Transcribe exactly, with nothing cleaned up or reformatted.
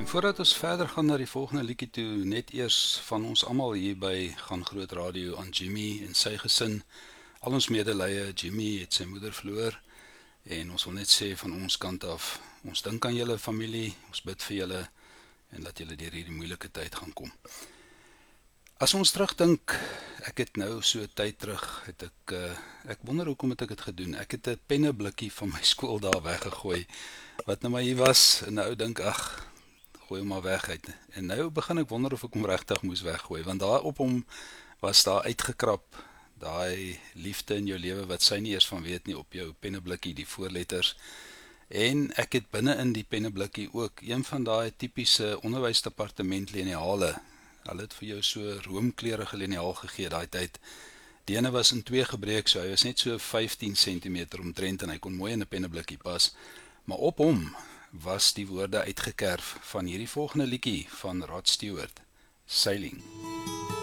Voordat ons verder gaan na die volgende liedjie toe, net eers van ons almal hier by Gaan Groot Radio aan Jimmy en sy gesin. Al ons medelee, Jimmy het sy moeder verloor en ons wil net sê van ons kant af, ons dink aan julle familie, ons bid vir julle en dat julle deur hierdie moeilike tyd gaan kom. As ons terugdink, ek het nou so tyd terug, het ek, uh, ek wonder hoekom het ek het gedoen. Ek het 'n penneblikkie van my skool daar weggegooi, wat nou maar hier was, en nou dink, ag, gooi hom maar weg uit. En nou begin ek wonder of ek hom regtig moes weggooi, want daar op hom was daar uitgekrap, daai liefde in jou lewe wat sy nie eers van weet nie, op jou penneblikkie, die voorletters. En ek het binne in die penneblikkie ook een van daai tipiese onderwysdepartement liniale. Hulle het vir jou so roomkleurige liniaal gegee daai tyd. Die ene was in twee gebreek, so hy was net so vyftien sentimeter omtrent en hy kon mooi in 'n penneblikkie pas. Maar op hom was die woorde uitgekerf van hierdie volgende liedjie van Rod Stewart, Sailing.